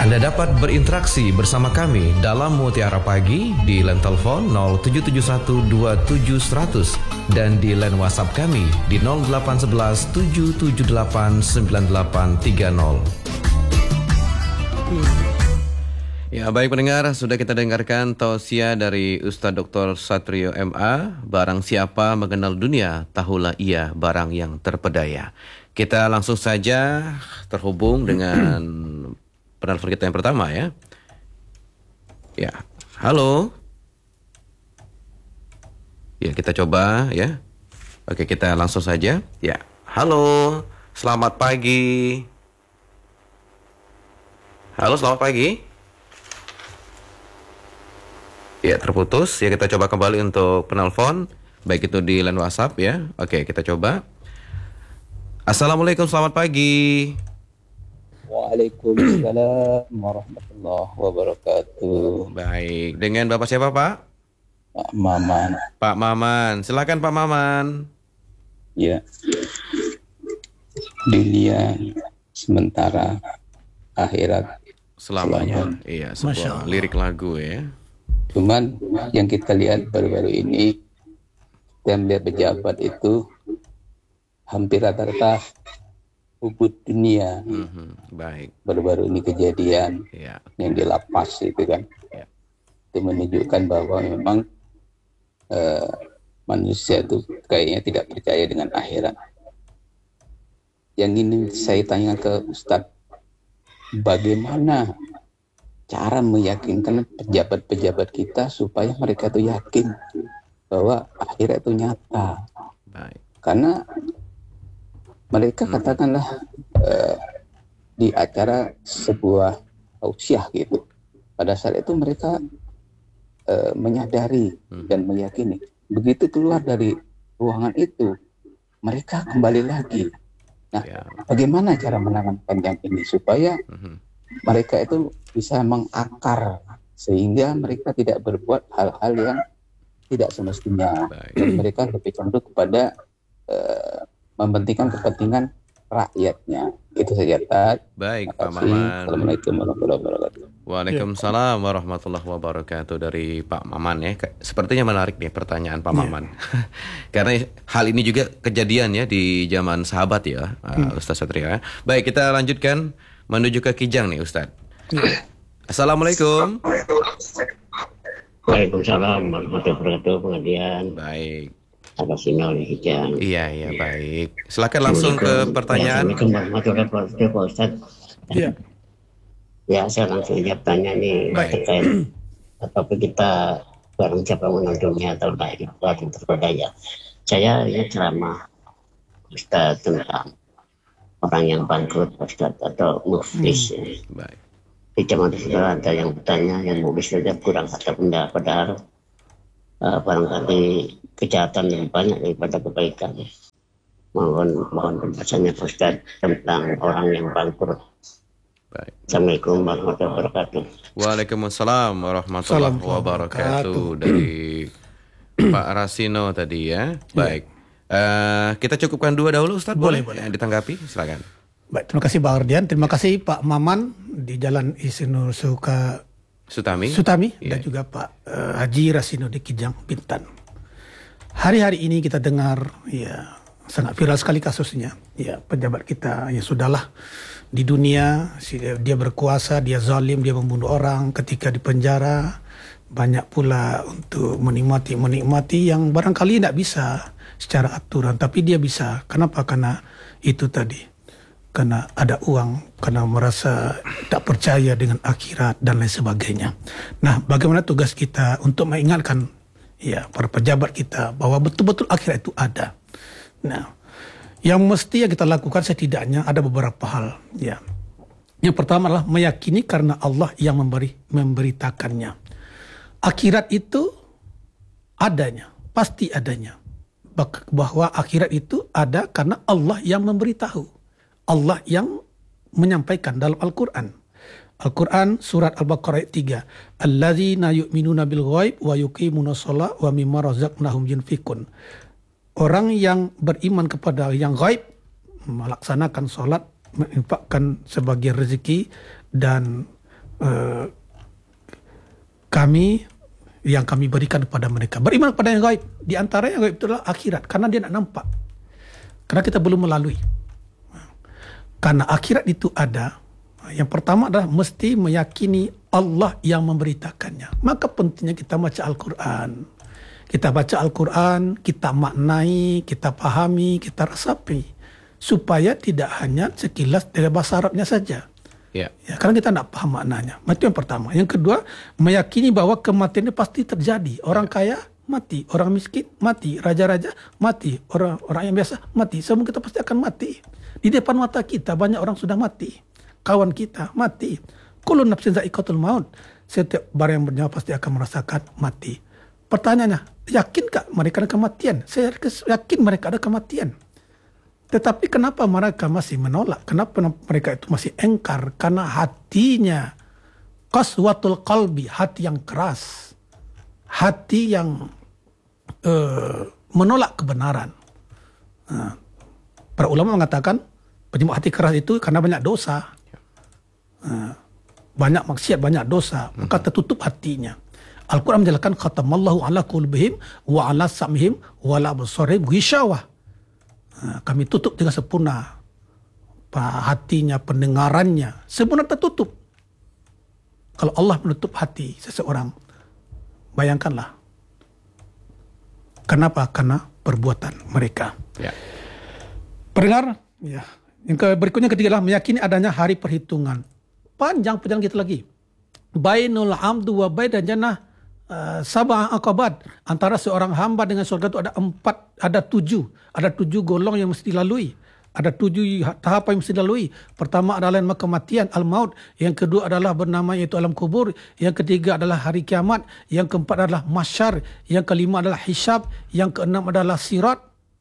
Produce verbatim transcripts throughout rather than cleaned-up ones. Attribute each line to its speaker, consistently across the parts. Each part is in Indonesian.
Speaker 1: Anda dapat berinteraksi bersama kami dalam Mutiara Pagi di line telepon nol tujuh tujuh satu dua tujuh seratus dan di line WhatsApp kami di nol delapan satu satu tujuh tujuh delapan sembilan delapan tiga nol. Ya, baik pendengar, sudah kita dengarkan tausiah dari Ustadz Doktor Satrio M A. Barang siapa mengenal dunia, tahulah ia barang yang terpedaya. Kita langsung saja terhubung dengan penelpon kita yang pertama ya. Ya, halo. Ya, kita coba ya. Oke, kita langsung saja. Ya, halo. Selamat pagi. Halo, selamat pagi. Ya, terputus. Ya, kita coba kembali untuk penelpon. Baik itu di line WhatsApp ya. Oke, kita coba. Assalamualaikum, selamat pagi.
Speaker 2: Waalaikumsalam warahmatullahi wabarakatuh.
Speaker 1: Baik, dengan Bapak siapa Pak?
Speaker 2: Pak Maman.
Speaker 1: Pak Maman, silakan Pak Maman.
Speaker 2: Ya, dunia sementara, akhirat
Speaker 1: selamanya. Iya, sebuah lirik lagu ya.
Speaker 2: Cuman yang kita lihat baru-baru ini, kita melihat pejabat itu hampir rata-rata ubud dunia.
Speaker 1: Mm-hmm. Baik.
Speaker 2: Baru-baru ini kejadian
Speaker 1: yeah.
Speaker 2: yang di lapas itu kan,
Speaker 1: yeah.
Speaker 2: itu menunjukkan bahwa memang uh, manusia itu kayaknya tidak percaya dengan akhirat. Yang ini saya tanya ke Ustadz, bagaimana cara meyakinkan pejabat-pejabat kita supaya mereka itu yakin bahwa akhirat itu nyata?
Speaker 1: Baik.
Speaker 2: Karena mereka katakanlah uh, di acara sebuah tausiah gitu, pada saat itu mereka uh, menyadari hmm. dan meyakini, begitu keluar dari ruangan itu mereka kembali lagi. Nah, ya. Bagaimana cara menanamkan yang ini supaya hmm. mereka itu bisa mengakar sehingga mereka tidak berbuat hal-hal yang tidak semestinya. Baik. Dan mereka lebih condong kepada uh, mementingkan kepentingan rakyatnya. Itu saja, Tad.
Speaker 1: Baik, Pak Maman.
Speaker 2: Assalamualaikum warahmatullahi wabarakatuh.
Speaker 1: Waalaikumsalam warahmatullahi wabarakatuh dari Pak Maman ya. Sepertinya menarik nih pertanyaan Pak Maman. Ya. Karena hal ini juga kejadian ya di zaman sahabat ya, hmm. Ustaz Satrio ya. Baik, kita lanjutkan menuju ke Kijang nih, Ustaz. Ya. Assalamualaikum.
Speaker 3: Waalaikumsalam warahmatullahi wabarakatuh. Pengajian.
Speaker 1: Baik.
Speaker 3: Atas sinyal di Kijang.
Speaker 1: Iya, iya, baik. Silakan langsung ke pertanyaan.
Speaker 3: Assalamualaikum warahmatullahi wabarakatuh, Pak Ustaz. Iya. Ya, saya langsung jawab tanya nih terkait apakah kita barang siapa mengenal dunia atau lahir yang terpedaya. Saya ini ceramah Ustaz tentang orang yang bangkrut, Ustaz, atau muflis. Hmm.
Speaker 1: Baik.
Speaker 3: Di zaman itu ada yang bertanya, yang muflis saja kurang harta benda, padahal uh, barangkali kejahatan yang banyak daripada kebaikan. Mohon mohon penjelasannya Ustaz tentang orang yang bangkrut.
Speaker 1: Baik.
Speaker 3: Assalamualaikum warahmatullahi wabarakatuh.
Speaker 1: Waalaikumsalam warahmatullahi wabarakatuh. Dari Pak Rasino tadi ya. Baik. Uh, kita cukupkan dua dahulu Ustaz.
Speaker 4: Boleh,
Speaker 1: boleh.
Speaker 4: boleh.
Speaker 1: Yang ditanggapi, silakan.
Speaker 4: Baik, terima kasih Pak Ardian. Terima kasih Pak Maman di Jalan Isinur Suka
Speaker 1: Sutami.
Speaker 4: Sutami
Speaker 1: yeah.
Speaker 4: Dan juga Pak uh, Haji Rasino di Kijang, Bintan. Hari-hari ini kita dengar ya sangat viral sekali kasusnya. Ya, pejabat kita ya sudahlah di dunia dia berkuasa, dia zalim, dia membunuh orang ketika di penjara. Banyak pula untuk menikmati menikmati yang barangkali tidak bisa secara aturan, tapi dia bisa. Kenapa? Karena itu tadi. Karena ada uang, karena merasa tak percaya dengan akhirat dan lain sebagainya. Nah, bagaimana tugas kita untuk mengingatkan ya para pejabat kita bahwa betul-betul akhirat itu ada. Nah, yang mesti yang kita lakukan setidaknya ada beberapa hal. Ya, yang pertama adalah meyakini karena Allah yang memberi memberitakannya. Akhirat itu adanya, pasti adanya. Bahwa akhirat itu ada karena Allah yang memberitahu. Allah yang menyampaikan dalam Al-Quran. Al-Quran surat Al-Baqarah ayat tiga. Alladzina yu'minuna bil ghaib wa yuqimuna shalah wa mimma razaqnahum yunfikun. Orang yang beriman kepada yang gaib, melaksanakan sholat, menginfakkan sebagai rezeki dan uh, kami yang kami berikan kepada mereka. Beriman kepada yang gaib. Di antara yang gaib itu adalah akhirat. Karena dia nak nampak. Karena kita belum melalui. Karena akhirat itu ada. Yang pertama adalah mesti meyakini Allah yang memberitakannya. Maka pentingnya kita baca Al-Quran. Kita baca Al-Quran, kita maknai, kita pahami, kita resapi. Supaya tidak hanya sekilas dari bahasa Arabnya saja. Ya. Ya, karena kita nak paham maknanya. Itu yang pertama. Yang kedua, meyakini bahwa kematian itu pasti terjadi. Orang kaya mati, orang miskin mati, raja-raja mati, orang orang yang biasa mati. Semua kita pasti akan mati. Di depan mata kita banyak orang sudah mati. Kawan kita mati. Kullu nafsin za'iqatul maut. Setiap barang yang bernyawa pasti akan merasakan mati. Pertanyaannya, yakinkah mereka ada kematian? Saya yakin mereka ada kematian. Tetapi kenapa mereka masih menolak? Kenapa mereka itu masih engkar? Karena hatinya qaswatul qalbi, hati yang keras, hati yang uh, menolak kebenaran. Nah, para ulama mengatakan penyebab hati keras itu karena banyak dosa, uh, banyak maksiat, banyak dosa, maka tertutup hatinya. Al-Quran menjelaskan khatamallahu ala qulubihim wa ala sam'ihim wa ala absarihim ghishawah. Kami tutup dengan sempurna hatinya, pendengarannya, sempurna tertutup. Kalau Allah menutup hati seseorang, bayangkanlah. Kenapa? Karena perbuatan mereka. Ya. Pendengar, ya. Yang berikutnya ketiga adalah meyakini adanya hari perhitungan. Panjang perjalanan kita lagi. Bainul amdu wa bain dan jannah uh, sab'a aqabat. Antara seorang hamba dengan surga itu ada empat, ada tujuh. Ada tujuh golong yang mesti dilalui. Ada tujuh tahapan yang mesti dilalui. Pertama adalah kematian, al-maut. Yang kedua adalah bernama yaitu alam kubur. Yang ketiga adalah hari kiamat. Yang keempat adalah masyar. Yang kelima adalah hisab. Yang keenam adalah sirat.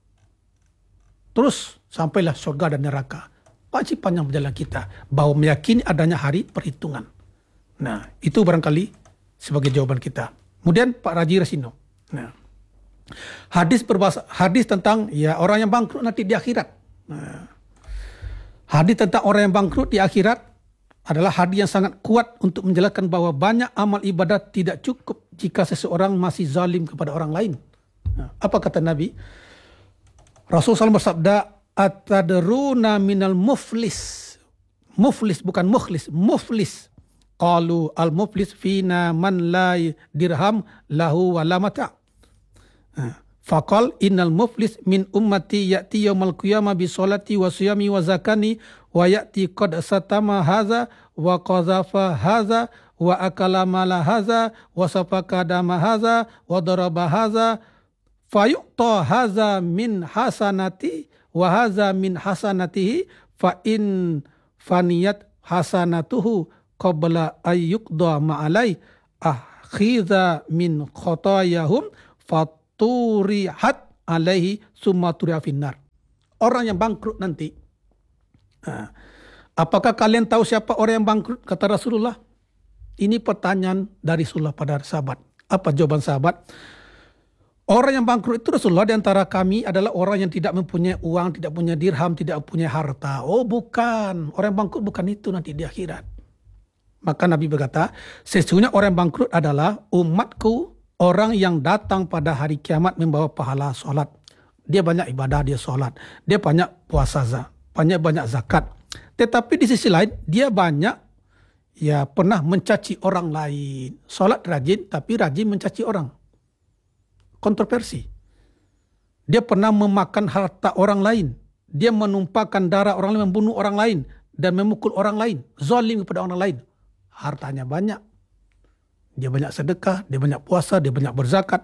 Speaker 4: Terus sampailah surga dan neraka. Pasti panjang perjalanan kita. Bahawa meyakini adanya hari perhitungan. Nah, itu barangkali sebagai jawaban kita. Kemudian Pak Raji Rasino. Nah, hadis berbahasa, hadis tentang ya orang yang bangkrut nanti di akhirat. Nah, hadis tentang orang yang bangkrut di akhirat adalah hadis yang sangat kuat untuk menjelaskan bahwa banyak amal ibadat tidak cukup jika seseorang masih zalim kepada orang lain. Nah, apa kata Nabi? Rasulullah shallallahu alaihi wasallam bersabda, "Atadruna minal muflis." Muflis bukan mukhlis, muflis. Qalu al-muflis fina man la dirham lahu wa la mata'. Faqal innal muflis min ummati ya'ti yaumal qiyamah bi sholati wa siyami wa zakani wa ya'ti qad satama hadza wa qazafa hadza wa akala mala hadza wa safaka dama hadza wa daraba hadza fayu'ta hadza min hasanati wa hadza min hasanatihi fa in faniyat hasanatuhu qabla ayyuqda ma'alai akhidha min khotayahum faturihat alaihi summa turiha finnar. Orang yang bangkrut nanti. Nah, apakah kalian tahu siapa orang yang bangkrut? Kata Rasulullah. Ini pertanyaan dari Rasulullah pada sahabat. Apa jawaban sahabat? Orang yang bangkrut itu Rasulullah di antara kami adalah orang yang tidak mempunyai uang, tidak punya dirham, tidak punya harta. Oh bukan. Orang yang bangkrut bukan itu nanti di akhirat. Maka Nabi berkata, sesungguhnya orang bangkrut adalah umatku, orang yang datang pada hari kiamat membawa pahala solat. Dia banyak ibadah, dia solat. Dia banyak puasa, banyak-banyak zakat. Tetapi di sisi lain, dia banyak ya pernah mencaci orang lain. Solat rajin, tapi rajin mencaci orang. Kontroversi. Dia pernah memakan harta orang lain. Dia menumpahkan darah orang lain, membunuh orang lain. Dan memukul orang lain. Zalim kepada orang lain. Hartanya banyak. Dia banyak sedekah, dia banyak puasa, dia banyak berzakat.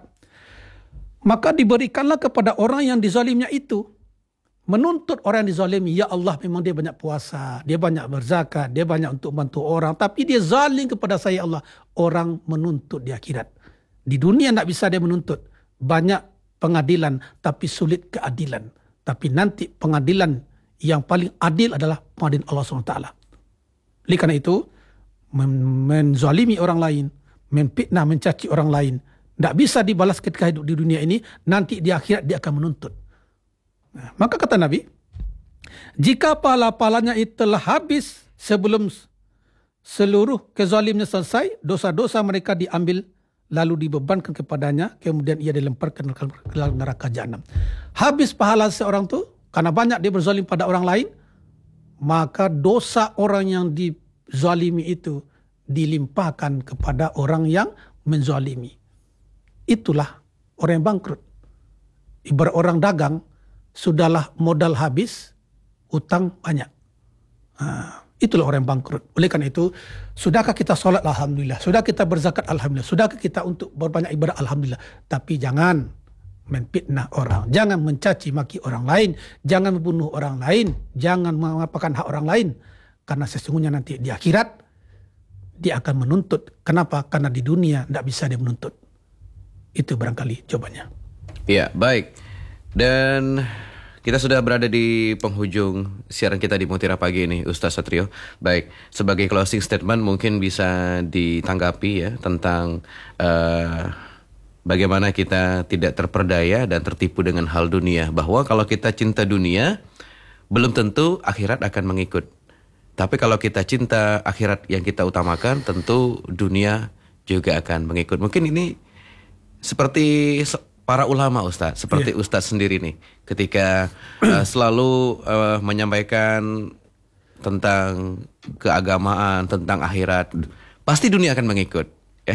Speaker 4: Maka diberikanlah kepada orang yang dizalimnya itu. Menuntut orang yang dizalimi. Ya Allah, memang dia banyak puasa, dia banyak berzakat, dia banyak untuk bantu orang. Tapi dia zalim kepada saya Allah. Orang menuntut di akhirat. Di dunia tak bisa dia menuntut. Banyak pengadilan, tapi sulit keadilan. Tapi nanti pengadilan yang paling adil adalah pengadilan Allah subhanahu wa taala. Oleh karena itu, menzalimi orang lain, memfitnah, mencaci orang lain, tidak bisa dibalas ketika hidup di dunia ini, nanti di akhirat dia akan menuntut. Nah, maka kata Nabi, jika pahala-pahalanya itu telah habis sebelum seluruh kezalimnya selesai, dosa-dosa mereka diambil lalu dibebankan kepadanya, kemudian ia dilemparkan ke dalam neraka jahanam. Habis pahala seorang tu karena banyak dia berzalim pada orang lain, maka dosa orang yang dizalimi itu dilimpahkan kepada orang yang menzalimi. Itulah orang yang bangkrut. Ibarat orang dagang, sudahlah modal habis, utang banyak. Ha, itulah orang yang bangkrut. Oleh karena itu, sudahkah kita solat? Alhamdulillah. Sudah kita berzakat? Alhamdulillah. Sudahkah kita untuk berbanyak ibadah? Alhamdulillah. Tapi jangan menfitnah orang. Jangan mencaci maki orang lain. Jangan membunuh orang lain. Jangan mengapakan hak orang lain. Karena sesungguhnya nanti di akhirat, dia akan menuntut. Kenapa? Karena di dunia tidak bisa dia menuntut. Itu barangkali jawabannya.
Speaker 1: Ya, baik. Dan kita sudah berada di penghujung siaran kita di Mutiara Pagi ini, Ustaz Satrio. Baik, sebagai closing statement mungkin bisa ditanggapi ya tentang uh, bagaimana kita tidak terperdaya dan tertipu dengan hal dunia. Bahwa kalau kita cinta dunia, belum tentu akhirat akan mengikut. Tapi kalau kita cinta akhirat yang kita utamakan, tentu dunia juga akan mengikut. Mungkin ini seperti para ulama Ustaz, seperti yeah. Ustaz sendiri nih, ketika uh, selalu uh, menyampaikan tentang keagamaan, tentang akhirat, pasti dunia akan mengikut. Ya.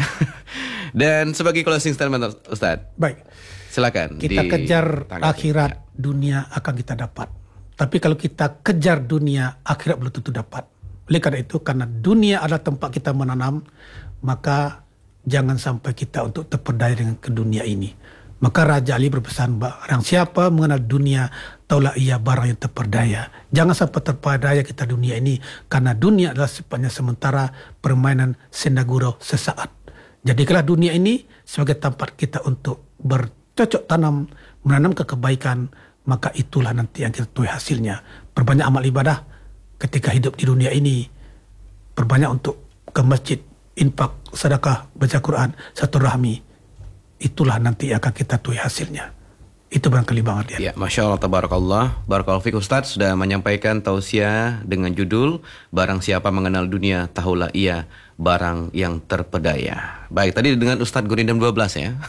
Speaker 1: Dan sebagai closing statement Ustaz,
Speaker 4: baik,
Speaker 1: silakan.
Speaker 4: Kita kejar akhirat, ya. Dunia akan kita dapat. Tapi kalau kita kejar dunia, akhirat belum tentu dapat. Oleh karena itu, karena dunia adalah tempat kita menanam, maka jangan sampai kita untuk terperdaya dengan ke dunia ini. Maka Raja Ali berpesan, barang siapa mengenal dunia, taulah ia barang yang terperdaya. Jangan sampai terperdaya kita dunia ini, karena dunia adalah sifatnya sementara, permainan senda gurau sesaat. Jadikanlah dunia ini sebagai tempat kita untuk bercocok tanam, menanam kebaikan, maka itulah nanti yang kita tuai hasilnya. Perbanyak amal ibadah ketika hidup di dunia ini. Perbanyak untuk ke masjid, infak, sedekah, baca Quran, satu rahmi. Itulah nanti akan kita tuai hasilnya. Itu barangkali banget ya.
Speaker 1: Ya, Masya Allah, tabarakallah. Barakallahu fiik, Ustaz sudah menyampaikan tausiah dengan judul Barang siapa mengenal dunia, tahulah ia barang yang terpedaya. Baik, tadi dengan Ustaz Gurindam dua belas ya.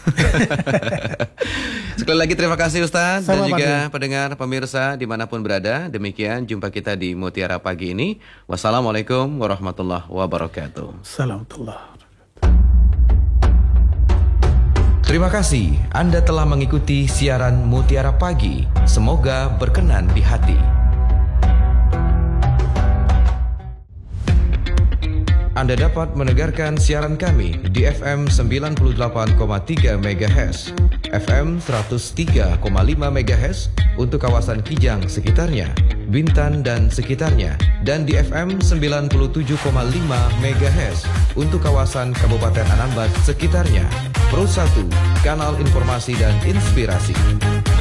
Speaker 1: Sekali lagi terima kasih Ustaz. Sama dan juga ya. Pendengar pemirsa dimanapun berada. Demikian jumpa kita di Mutiara Pagi ini. Wassalamualaikum warahmatullahi wabarakatuh.
Speaker 4: Assalamualaikum.
Speaker 5: Terima kasih Anda telah mengikuti siaran Mutiara Pagi. Semoga berkenan di hati. Anda dapat mendengarkan siaran kami di F M sembilan puluh delapan koma tiga megahertz, F M seratus tiga koma lima megahertz untuk kawasan Kijang sekitarnya, Bintan dan sekitarnya, dan di F M sembilan puluh tujuh koma lima megahertz untuk kawasan Kabupaten Anambas sekitarnya. Pro satu, kanal informasi dan inspirasi.